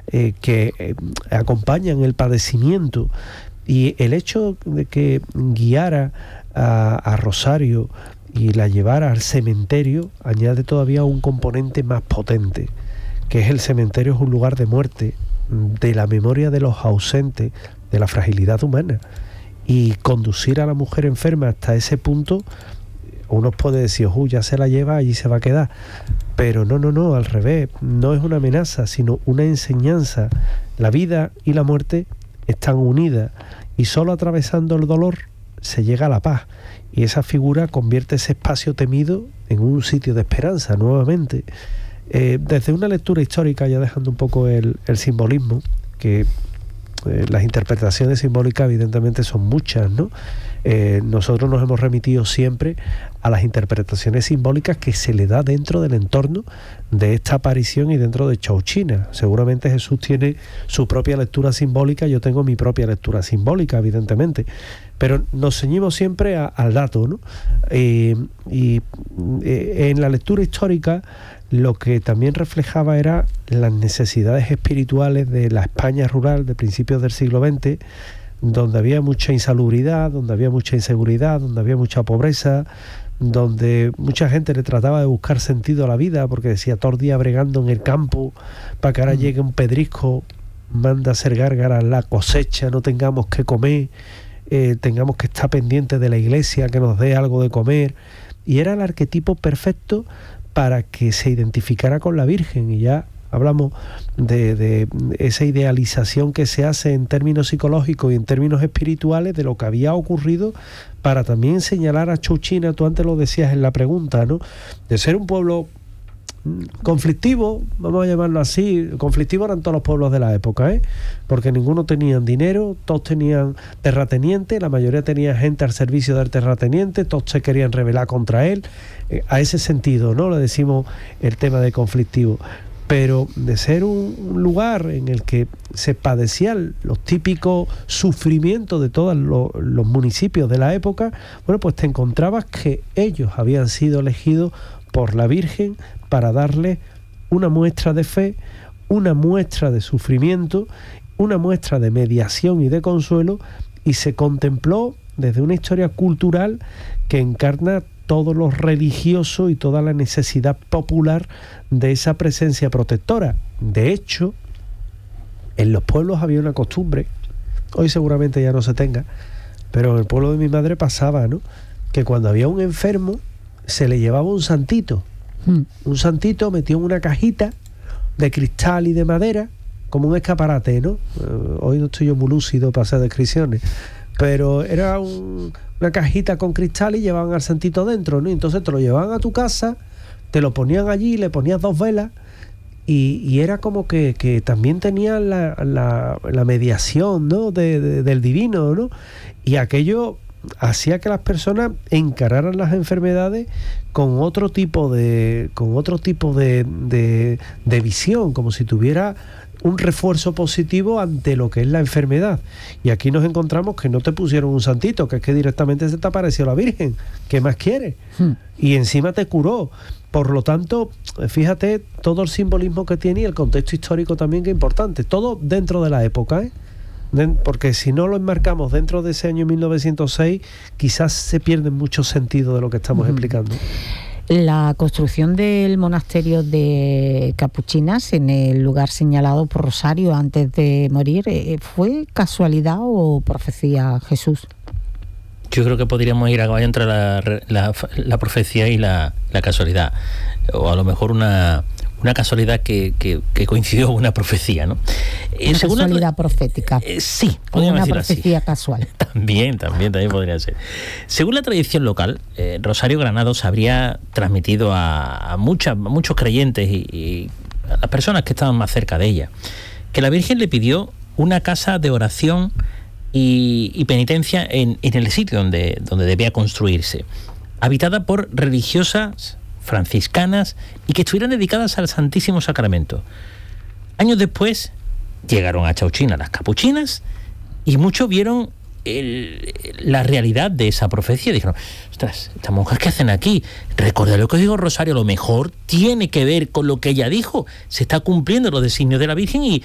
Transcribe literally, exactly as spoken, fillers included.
eh, que eh, acompañan el padecimiento. Y el hecho de que guiara a, a Rosario y la llevara al cementerio añade todavía un componente más potente, que es el cementerio es un lugar de muerte, de la memoria de los ausentes, de la fragilidad humana. Y conducir a la mujer enferma hasta ese punto, uno puede decir, oh, ya se la lleva, allí se va a quedar. Pero no, no, no, al revés, no es una amenaza, sino una enseñanza. La vida y la muerte están unidas y solo atravesando el dolor se llega a la paz. Y esa figura convierte ese espacio temido en un sitio de esperanza nuevamente. Eh, desde una lectura histórica, ya dejando un poco el, el simbolismo, que eh, las interpretaciones simbólicas evidentemente son muchas, ¿no? Eh, nosotros nos hemos remitido siempre a las interpretaciones simbólicas que se le da dentro del entorno de esta aparición y dentro de Chauchina. Seguramente Jesús tiene su propia lectura simbólica, yo tengo mi propia lectura simbólica, evidentemente, pero nos ceñimos siempre a, al dato, ¿no? Eh, y eh, en la lectura histórica lo que también reflejaba era las necesidades espirituales de la España rural de principios del siglo veinte, donde había mucha insalubridad, donde había mucha inseguridad, donde había mucha pobreza, donde mucha gente le trataba de buscar sentido a la vida, porque decía, todo el día bregando en el campo, para que ahora mm. llegue un pedrisco, manda a hacer gárgaras la cosecha, no tengamos que comer, eh, tengamos que estar pendientes de la iglesia, que nos dé algo de comer. Y era el arquetipo perfecto para que se identificara con la Virgen. Y ya hablamos de, de esa idealización que se hace en términos psicológicos y en términos espirituales de lo que había ocurrido, para también señalar a Chauchina, tú antes lo decías en la pregunta, ¿no? De ser un pueblo conflictivo, vamos a llamarlo así. Conflictivo eran todos los pueblos de la época, ¿eh? Porque ninguno tenían dinero, todos tenían terrateniente, la mayoría tenía gente al servicio del terrateniente, todos se querían rebelar contra él, eh, a ese sentido, ¿no? Le decimos el tema de conflictivo. Pero de ser un lugar en el que se padecían los típicos sufrimientos de todos los, los municipios de la época, bueno, pues te encontrabas que ellos habían sido elegidos por la Virgen para darle una muestra de fe, una muestra de sufrimiento, una muestra de mediación y de consuelo, y se contempló desde una historia cultural que encarna todo lo religioso y toda la necesidad popular de esa presencia protectora. De hecho, en los pueblos había una costumbre, hoy seguramente ya no se tenga, pero en el pueblo de mi madre pasaba, ¿no?, que cuando había un enfermo se le llevaba un santito, hmm. un santito metido en una cajita de cristal y de madera, como un escaparate, ¿no? Uh, hoy no estoy yo muy lúcido para hacer descripciones, pero era un, una cajita con cristal y llevaban al santito dentro, ¿no? Entonces te lo llevaban a tu casa, te lo ponían allí, le ponías dos velas y, y era como que, que también tenía la, la, la mediación, ¿no?, de, de, del divino, ¿no? Y aquello hacía que las personas encararan las enfermedades con otro tipo de con otro tipo de, de, de visión, como si tuviera un refuerzo positivo ante lo que es la enfermedad. Y aquí nos encontramos que no te pusieron un santito, que es que directamente se te apareció la Virgen. ¿Qué más quieres? Hmm. Y encima te curó. Por lo tanto, fíjate todo el simbolismo que tiene y el contexto histórico también, que es importante. Todo dentro de la época, ¿eh? Porque si no lo enmarcamos dentro de ese año mil novecientos seis, quizás se pierde mucho sentido de lo que estamos uh-huh. explicando. La construcción del monasterio de Capuchinas en el lugar señalado por Rosario antes de morir, ¿fue casualidad o profecía, Jesús? Yo creo que podríamos ir a caballo entre la, la, la profecía y la, la casualidad, o a lo mejor una... una casualidad que, que, que coincidió con una profecía, ¿no? Una Según casualidad la, profética. Eh, sí, podríamos decirlo así. Una profecía casual. También, también, también podría ser. Según la tradición local, eh, Rosario Granados habría transmitido a, a, muchas, a muchos creyentes y, y a las personas que estaban más cerca de ella, que la Virgen le pidió una casa de oración y, y penitencia en, en el sitio donde, donde debía construirse, habitada por religiosas franciscanas y que estuvieran dedicadas al Santísimo Sacramento. Años después llegaron a Chauchina las capuchinas y muchos vieron el, la realidad de esa profecía. Dijeron, ostras, estas monjas, ¿qué hacen aquí? Recuerda lo que dijo Rosario, a lo mejor tiene que ver con lo que ella dijo. Se está cumpliendo los designios de la Virgen y,